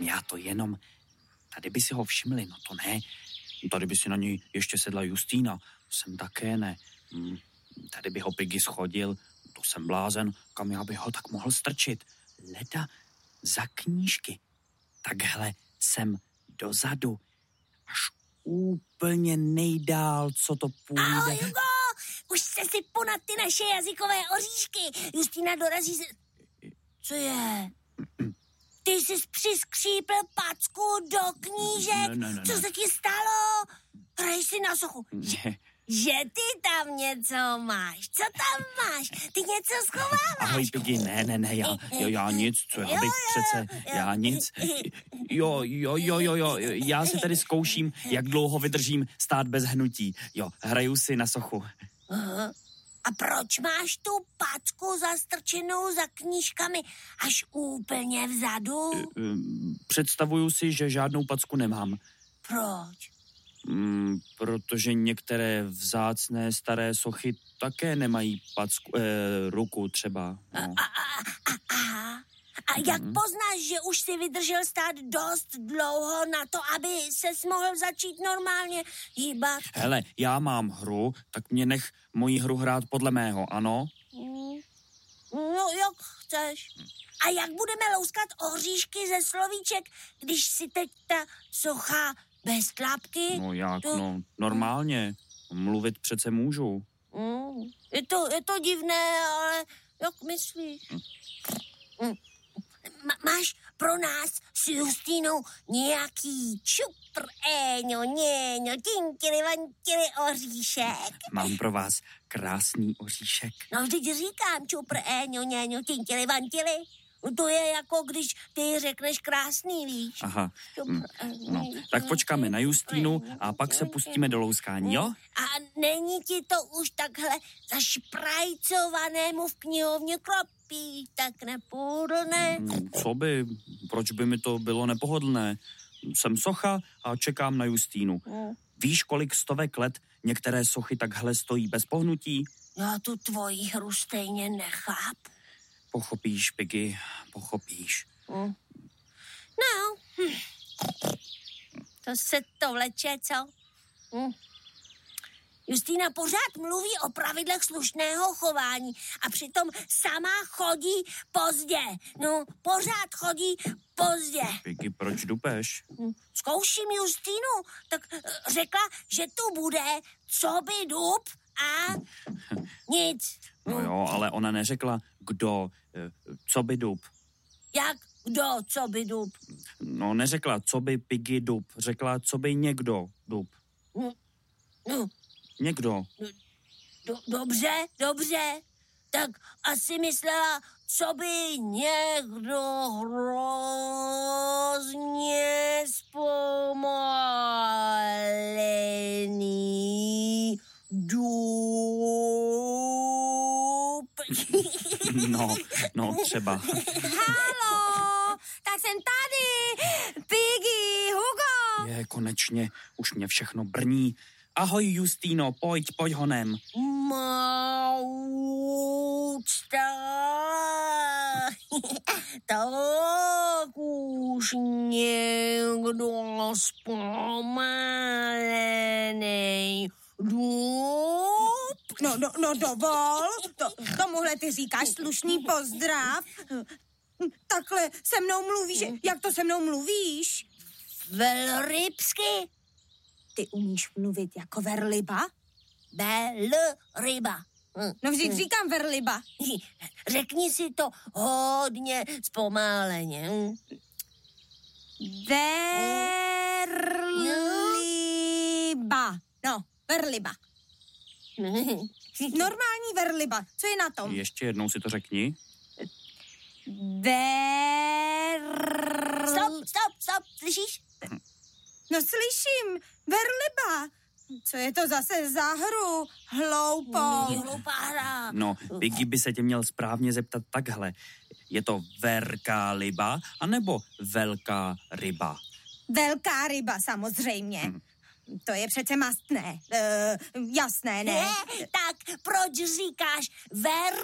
já to jenom. Tady by si ho všimli, no to ne. Tady by si na něj ještě sedla Justýna. Jsem také ne. Tady by ho Piggy schodil. To jsem blázen, kam já bych ho tak mohl strčit. Leda za knížky. Takhle jsem dozadu. Až úplně nejdál, co to půjde. Ahoj, Hugo! Už se sypu na ty naše jazykové oříšky. Justýna dorazí se... Co je? Ty jsi přiskřípl packu do knížek. Ne. Co se ti stalo? Hraj si na sochu. Že ty tam něco máš. Co tam máš? Ty něco schováváš. Ahoj, Piggy, ne, já nic, co já bych přece, já nic. Jo, já si tady zkouším, jak dlouho vydržím stát bez hnutí. Jo, hraju si na sochu. Aha. A proč máš tu packu zastrčenou za knížkami až úplně vzadu? Představuju si, že žádnou packu nemám. Proč? Protože některé vzácné staré sochy také nemají ruku třeba. No. A jak poznáš, že už si vydržel stát dost dlouho na to, aby ses mohl začít normálně hýbat? Hele, já mám hru, tak mě nech moji hru hrát podle mého, ano? No, jak chceš. A jak budeme louskat oříšky ze slovíček, když si teď ta socha bez tlapky? No jak, normálně. Mluvit přece můžu. Je to divné, ale jak myslíš? Máš pro nás s Justýnou nějaký čupr, něňo, tinkili, vantili oříšek? Mám pro vás krásný oříšek. No vždyť říkám čupr, něňo, tinkili, vantili. To je jako když ty řekneš krásný, víš? Aha, no, tak počkáme na Justýnu a pak se pustíme do louskání, jo? A není ti to už takhle zašprajcovanému v knihovně klopí, tak nepohodlné? Co by? Proč by mi to bylo nepohodlné? Jsem socha a čekám na Justýnu. Víš, kolik stovek let některé sochy takhle stojí bez pohnutí? Já tu tvoji hru stejně nechápu. Pochopíš, Piggy, pochopíš. No, to se to vleče, co? Justýna pořád mluví o pravidlech slušného chování a přitom sama chodí pozdě. No, pořád chodí pozdě. Piggy, proč dupeš? Zkouším Justýnu, tak řekla, že tu bude, co by dub a nic. No jo, ale ona neřekla, kdo, co by dub. Jak kdo, co by dub? No, neřekla, co by Piggy dub. Řekla, co by někdo dub. Někdo. Dobře. Tak asi myslela, co by někdo hrozně zpomalený dub. No, třeba. Halo, tak jsem tady. Piggy, Hugo. Je, konečně, už mě všechno brní. Ahoj, Justýno, pojď honem. Moučta. Tak už někdo zpomalenej dub. No dovol, tomuhle ty říkáš slušný pozdrav. Takhle se mnou mluvíš, jak to se mnou mluvíš? Velrybsky. Ty umíš mluvit jako verliba? Velryba. No vždyť říkám verliba. Řekni si to hodně zpomaleně. Verliba. No, verliba. Normální verliba. Co je na tom? Ještě jednou si to řekni. Stop, slyšíš? No slyším, verliba. Co je to zase za hru? Hloupou. Hloupá hra. No, Piggy by se tě měl správně zeptat takhle. Je to verká liba, anebo velká ryba? Velká ryba, samozřejmě. To je přece mastné. Jasné, ne? Tak proč říkáš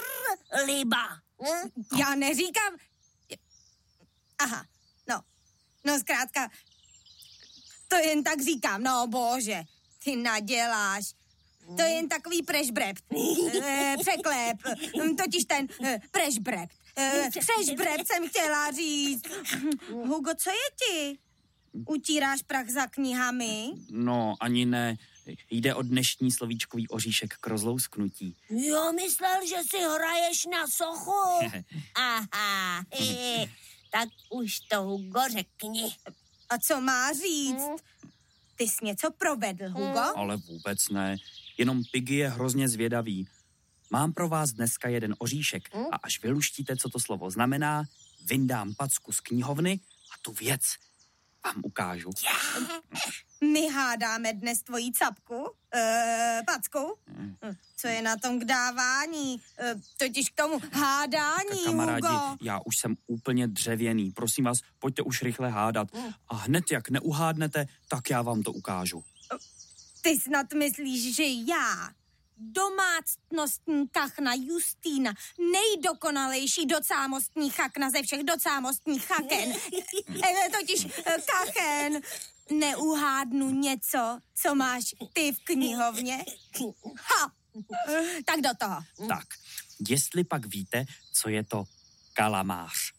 verliba? Já neříkám... Aha, no. No zkrátka, to jen tak říkám, no bože, ty naděláš. To je jen takový prešbrept. Překlep. Totiž ten prešbrept. Přešbrept jsem chtěla říct. Hugo, co je ti? Utíráš prach za knihami? No, ani ne. Jde o dnešní slovíčkový oříšek k rozlousknutí. Jo, myslel, že si hraješ na sochu. Aha, tak už to, Hugo, řekni. A co má říct? Ty jsi něco provedl, Hugo? Ale vůbec ne. Jenom Piggy je hrozně zvědavý. Mám pro vás dneska jeden oříšek a až vyluštíte, co to slovo znamená, vyndám packu z knihovny a tu věc vám ukážu. My hádáme dnes tvojí capku, packu. Co je na tom k dávání? Totiž k tomu hádání, Kamarádi, Hugo. já už jsem úplně dřevěný. Prosím vás, pojďte už rychle hádat. A hned jak neuhádnete, tak já vám to ukážu. Ty snad myslíš, že já, domácnostní kachna Justína, nejdokonalejší docámostní chakna ze všech docámostních chaken, totiž kachen, neuhádnu něco, co máš ty v knihovně? Ha! Tak do toho. Tak, jestli pak víte, co je to kalamář.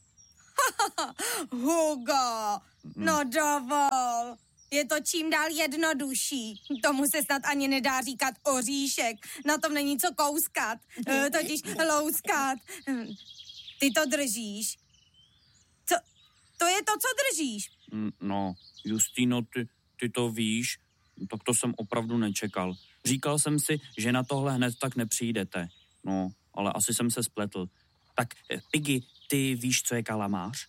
Hugo, no dovol. Je to čím dál jednodušší. Tomu se snad ani nedá říkat oříšek. Na tom není co kouskat. Totiž louskat. Ty to držíš. Co? To je to, co držíš. No, Justino, ty to víš? Tak to jsem opravdu nečekal. Říkal jsem si, že na tohle hned tak nepřijdete. No, ale asi jsem se spletl. Tak, Piggy, ty víš, co je kalamář?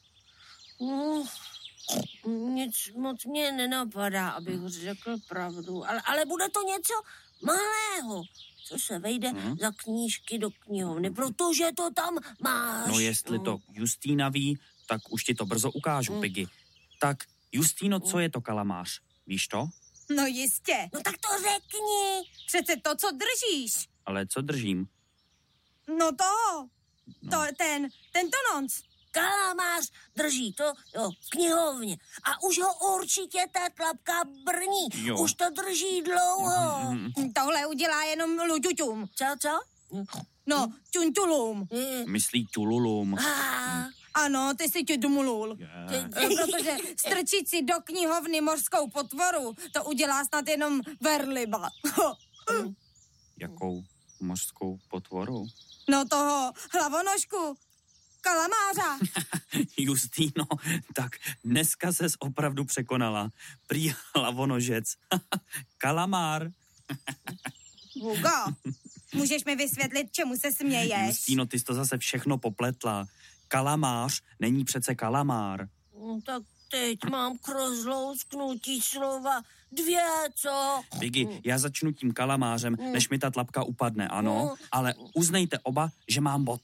Nic moc mě nenapadá, abych řekl pravdu. Ale bude to něco malého, co se vejde za knížky do knihovny, protože to tam máš. No, jestli to Justína ví, tak už ti to brzo ukážu, Piggy. Tak, Justino, co je to kalamář? Víš to? No jistě. No tak to řekni. Přece to, co držíš. Ale co držím? No to. Tento nonc. Kalamář drží to, jo, v knihovně. A už ho určitě ta tlapka brní. Jo. Už to drží dlouho. Tohle udělá jenom luďuťum. Co? No, čuntulum. Myslí tululum. Ano, ty si čudumulul. Protože strčit si do knihovny mořskou potvoru, to udělá snad jenom verliba. Jakou mořskou potvorou? No toho hlavonožku. Kalamářa. Justino, tak dneska ses opravdu překonala. Prý hlavonožec. Kalamár. Hugo, můžeš mi vysvětlit, čemu se směješ? Justino, ty jsi to zase všechno popletla. Kalamář není přece kalamár. Tak teď mám k rozlousknutí slova 2, co? Piggy, já začnu tím kalamářem, než mi ta tlapka upadne, ano? Ale uznejte oba, že mám bod.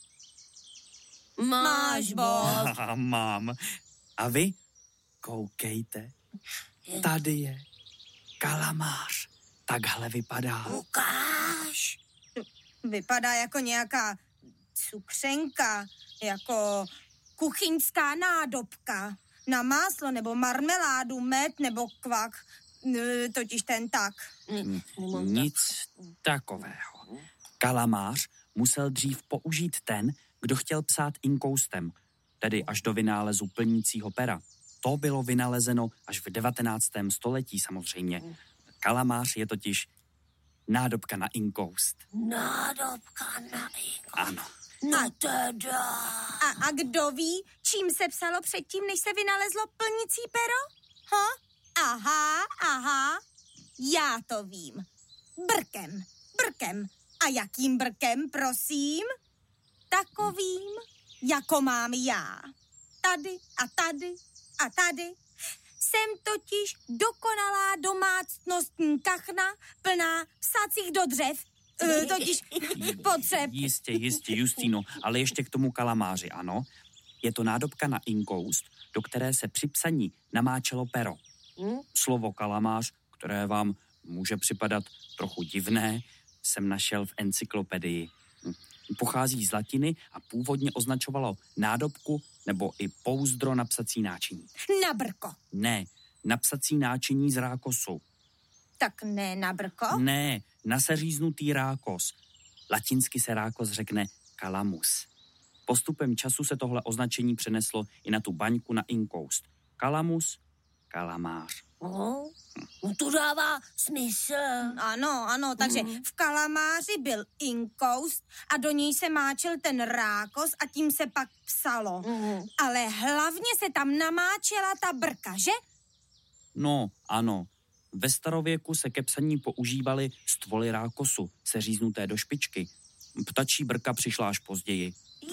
Máš bod. Mám. A vy? Koukejte. Tady je kalamář. Takhle vypadá. Ukáž. Vypadá jako nějaká cukřenka, jako kuchyňská nádobka. Na máslo nebo marmeládu, med nebo kvak. Totiž ten tak. Nic takového. Kalamář musel dřív použít ten, kdo chtěl psát inkoustem, tedy až do vynálezu plnícího pera. To bylo vynalezeno až v 19. století samozřejmě. Kalamář je totiž nádobka na inkoust. Nádobka na inkoust. Ano. No teda. A kdo ví, čím se psalo předtím, než se vynalezlo plnicí pero? Ha? Aha. Já to vím. Brkem. A jakým brkem, prosím? Takovým, jako mám já. Tady a tady a tady. Jsem totiž dokonalá domácnostní kachna plná psacích do dřev. Totiž potřeb. Jistě, Justino, ale ještě k tomu kalamáři, ano. Je to nádobka na inkoust, do které se při psaní namáčelo pero. Slovo kalamář, které vám může připadat trochu divné, jsem našel v encyklopedii. Pochází z latiny a původně označovalo nádobku nebo i pouzdro na psací náčiní. Na brko. Ne, na psací náčiní z rákosu. Tak ne na brko? Ne, na seříznutý rákos. Latinsky se rákos řekne calamus. Postupem času se tohle označení přeneslo i na tu baňku na inkoust. Calamus, kalamář. No, to dává smysl. Ano, takže v kalamáři byl inkoust a do něj se máčel ten rákos a tím se pak psalo. Ale hlavně se tam namáčela ta brka, že? No, ano. Ve starověku se ke psaní používaly stvoly rákosu, seříznuté do špičky. Ptačí brka přišla až později.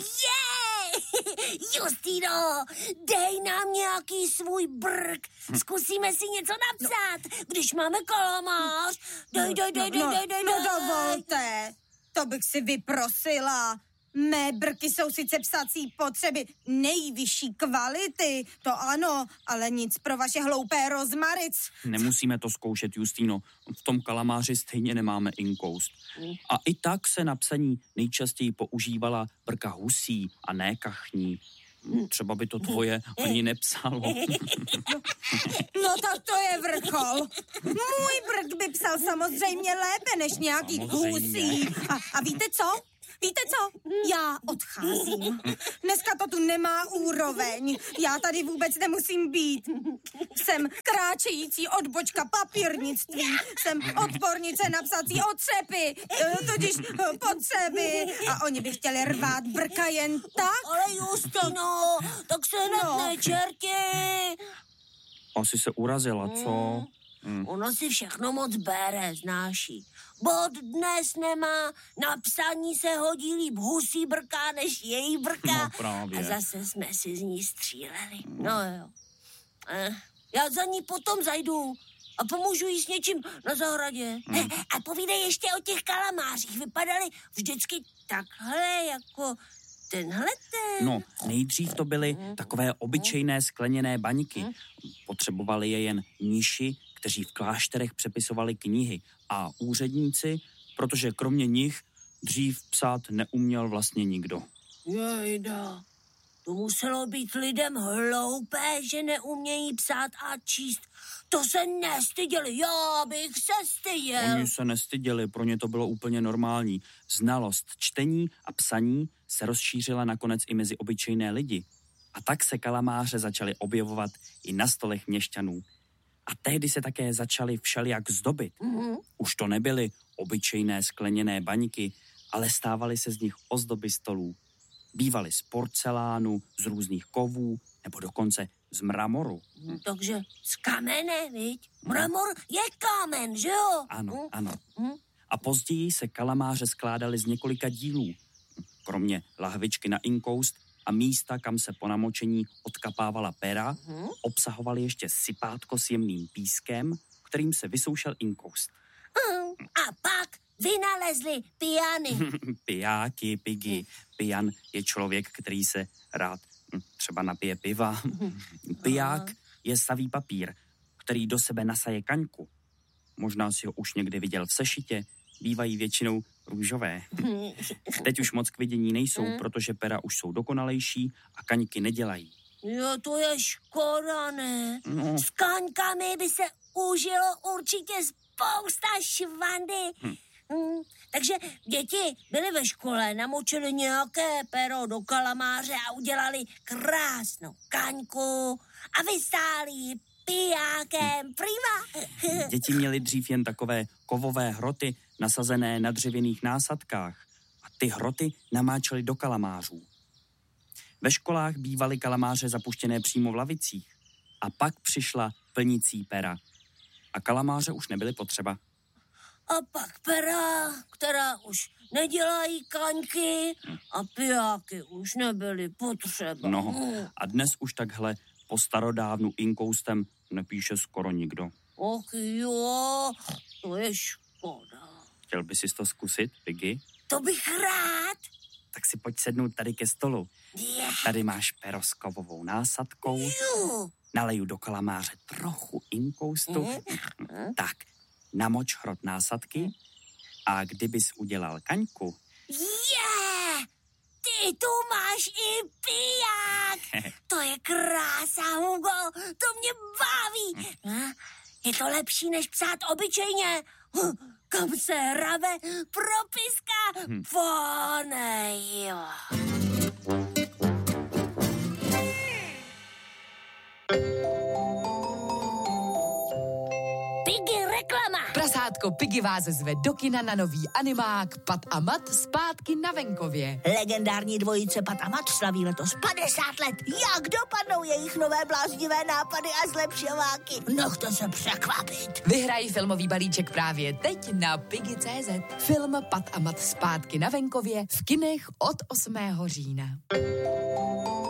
Justino, dej nám nějaký svůj brk. Zkusíme si něco napsat, když máme kalamář. Dej. No dovolte, to bych si vyprosila. Mé brky jsou sice psací potřeby nejvyšší kvality, to ano, ale nic pro vaše hloupé rozmaric. Nemusíme to zkoušet, Justino. V tom kalamáři stejně nemáme inkoust. A i tak se na psaní nejčastěji používala brka husí a ne kachní. Třeba by to tvoje ani nepsalo. No tak to je vrchol. Můj brk by psal samozřejmě lépe než nějaký husí. A víte co? Víte co? Já odcházím. Dneska to tu nemá úroveň. Já tady vůbec nemusím být. Jsem kráčející odbočka papírnictví. Jsem odbornice na psací otřepy. Totiž potřeby. A oni by chtěli rvát brka jen tak. Ale Justino, tak se nečerti. Asi se urazila, co? Ona si všechno moc bere, znáší. Bod dnes nemá, na psaní se hodí líp husí brka než její brka. No právě. A zase jsme si z ní stříleli. No jo. Já za ní potom zajdu a pomůžu jí s něčím na zahradě. A povídej ještě o těch kalamářích. Vypadaly vždycky takhle jako tenhle ten. No, nejdřív to byly takové obyčejné skleněné baňky. Potřebovali je jen mniši, kteří v klášterech přepisovali knihy a úředníci, protože kromě nich dřív psát neuměl vlastně nikdo. Jejda, to muselo být lidem hloupé, že neumějí psát a číst. To se nestyděli, já bych se styděl. Oni se nestyděli, pro ně to bylo úplně normální. Znalost čtení a psaní se rozšířila nakonec i mezi obyčejné lidi. A tak se kalamáře začaly objevovat i na stolech měšťanů. A tehdy se také začaly všelijak zdobit. Už to nebyly obyčejné skleněné baňky, ale stávaly se z nich ozdoby stolů. Bývaly z porcelánu, z různých kovů, nebo dokonce z mramoru. Takže z kamene, viď? Mramor je kámen, že jo? Ano. A později se kalamáře skládaly z několika dílů. Kromě lahvičky na inkoust a místa, kam se po namočení odkapávala pera, obsahovaly ještě sypátko s jemným pískem, kterým se vysoušel inkoust. A pak vynalezli piany. Pijáky, pigy. Pijan je člověk, který se rád třeba napije piva. Piják je savý papír, který do sebe nasaje kaňku. Možná si ho už někdy viděl v sešitě, bývají většinou růžové. Teď už moc k vidění nejsou, protože pera už jsou dokonalejší a kaňky nedělají. Jo, to je škoda, ne? No. S kaňkami by se užilo určitě spousta švandy. Takže děti byly ve škole, namočili nějaké pero do kalamáře a udělali krásnou kaňku a vystáli ji pijákem prima. Děti měly dřív jen takové kovové hroty nasazené na dřevěných násadkách a ty hroty namáčely do kalamářů. Ve školách bývaly kalamáře zapuštěné přímo v lavicích a pak přišla plnicí pera a kalamáře už nebyly potřeba. A pak pera, která už nedělají kaňky a pijáky už nebyly potřeba. No a dnes už takhle po starodávnu inkoustem nepíše skoro nikdo. Och jo, to je škoda. Chtěl by si to zkusit, Piggy? To bych rád. Tak si pojď sednout tady ke stolu. Tady máš pero s kovovou násadkou. Naleju do kalamáře trochu inkoustu. Tak, namoč hrot násadky a kdybys udělal kaňku... Ty Ty tu máš i piják. To je krása, Hugo. To mě baví. Je to lepší, než psát obyčejně. Kam se hrabe propiska Ponejo. Piggy reklama. Prasátko Piggy vás zve do kina na nový animák Pat a Mat zpátky na venkově. Legendární dvojice Pat a Mat slaví letos 50 let. Jak dopadnou jejich nové bláznivé nápady a zlepšováky? Nechte se překvapit. Vyhraj filmový balíček právě teď na Piggy.cz. Film Pat a Mat zpátky na venkově v kinech od 8. října.